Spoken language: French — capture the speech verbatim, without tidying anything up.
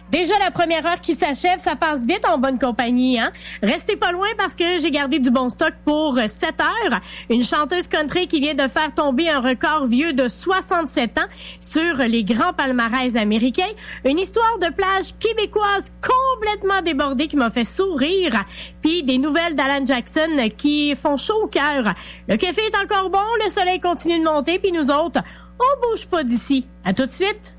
Déjà la première heure qui s'achève, ça passe vite en bonne compagnie, hein? Restez pas loin parce que j'ai gardé du bon stock pour sept heures. Une chanteuse country qui vient de faire tomber un record vieux de soixante-sept ans sur les grands palmarès américains. Une histoire de plage québécoise complètement débordée qui m'a fait sourire. Puis des nouvelles d'Alan Jackson qui font chaud au cœur. Le café est encore bon, le soleil continue de monter, puis nous autres, on bouge pas d'ici. À tout de suite!